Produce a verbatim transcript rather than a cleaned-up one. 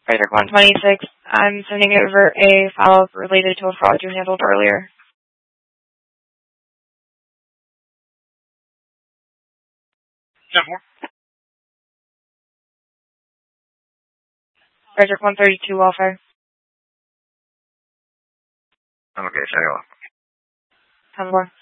Frederick one twenty-six, I'm sending over a follow-up related to a fraud you handled earlier. ten four. Frederick one thirty-two, welfare. I'm okay, shut you off. ten four.